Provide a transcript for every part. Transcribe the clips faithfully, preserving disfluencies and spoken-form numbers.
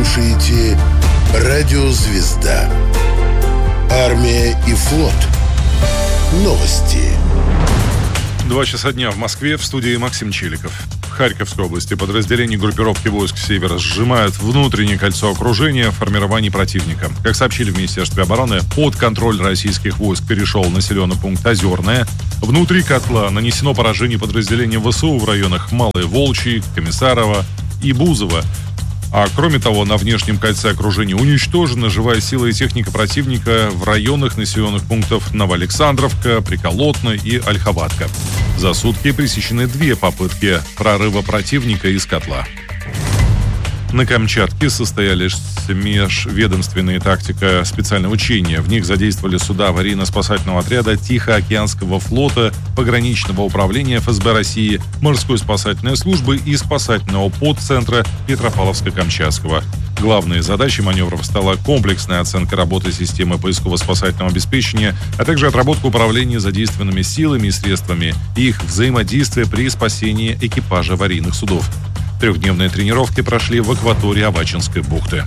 слушаете «Радио Звезда». Армия и флот. Новости. Два часа дня в Москве, в студии Максим Челиков. В Харьковской области подразделения группировки войск «Севера» сжимают внутреннее кольцо окружения формирований противника. Как сообщили в Министерстве обороны, под контроль российских войск перешел населенный пункт Озерное. Внутри котла нанесено поражение подразделениям ВСУ в районах Малые Волчьи, Комиссарова и Бузова. А кроме того, на внешнем кольце окружения уничтожена живая сила и техника противника в районах населенных пунктов Новоалександровка, Приколотно и Ольховатка. За сутки пресечены две попытки прорыва противника из котла. На Камчатке состоялись межведомственные тактика специального учения. В них задействовали суда аварийно-спасательного отряда Тихоокеанского флота, пограничного управления эф эс бэ России, морской спасательной службы и спасательного подцентра Петропавловска-Камчатского. Главной задачей маневров стала комплексная оценка работы системы поисково-спасательного обеспечения, а также отработка управления задействованными силами и средствами и их взаимодействия при спасении экипажа аварийных судов. Трехдневные тренировки прошли в акватории Авачинской бухты.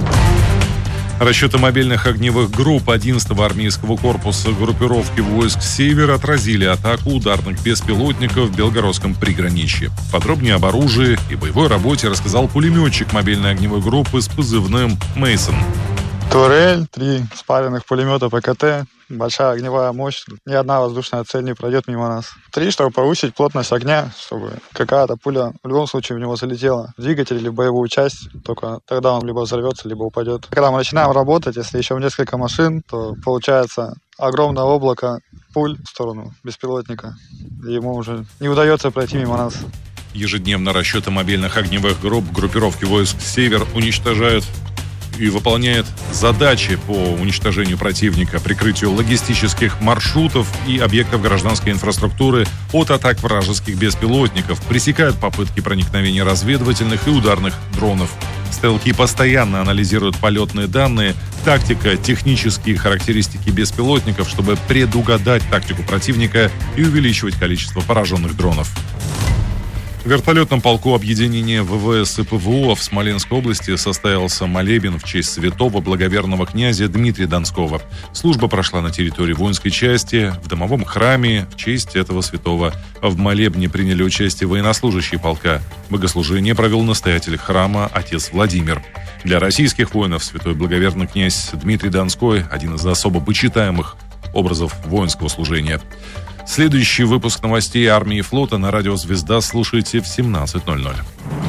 Расчеты мобильных огневых групп одиннадцатого армейского корпуса группировки войск «Север» отразили атаку ударных беспилотников в Белгородском приграничье. Подробнее об оружии и боевой работе рассказал пулеметчик мобильной огневой группы с позывным «Мейсон». Турель, три спаренных пулемета пэ ка тэ, большая огневая мощь, ни одна воздушная цель не пройдет мимо нас. Три, чтобы повысить плотность огня, чтобы какая-то пуля в любом случае в него залетела в двигатель или в боевую часть, только тогда он либо взорвется, либо упадет. Когда мы начинаем работать, если еще в несколько машин, то получается огромное облако пуль в сторону беспилотника, и ему уже не удается пройти мимо нас. Ежедневно расчеты мобильных огневых групп группировки войск «Север» уничтожают и выполняет задачи по уничтожению противника, прикрытию логистических маршрутов и объектов гражданской инфраструктуры от атак вражеских беспилотников, пресекают попытки проникновения разведывательных и ударных дронов. Стрелки постоянно анализируют полетные данные, тактика, технические характеристики беспилотников, чтобы предугадать тактику противника и увеличивать количество пораженных дронов. В вертолетном полку объединения вэ вэ эс и пэ вэ о в Смоленской области состоялся молебен в честь святого благоверного князя Дмитрия Донского. Служба прошла на территории воинской части, в домовом храме в честь этого святого. В молебне приняли участие военнослужащие полка. Богослужение провел настоятель храма отец Владимир. Для российских воинов святой благоверный князь Дмитрий Донской – один из особо почитаемых образов воинского служения. Следующий выпуск новостей армии и флота на радио «Звезда» слушайте в семнадцать ноль ноль.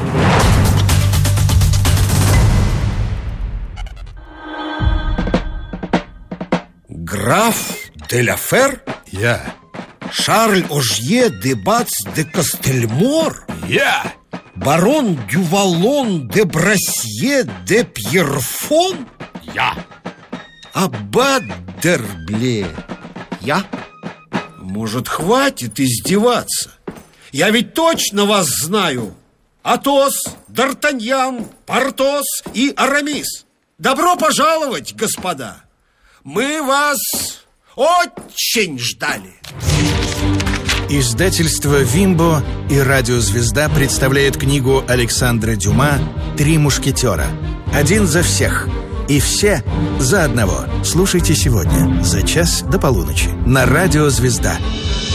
Граф де ла Фер? Я. Шарль Ожье де Бац де Костельмор? Я. Барон Дювалон де Брасье де Пьерфон? Я. Аббат Дербле? Я. Может, хватит издеваться? Я ведь точно вас знаю. Атос, Д'Артаньян, Портос и Арамис. Добро пожаловать, господа. Мы вас очень ждали. Издательство «Вимбо» и «Радио Звезда» представляют книгу Александра Дюма «Три мушкетера». Один за всех и все за одного. Слушайте сегодня за час до полуночи на «Радио Звезда».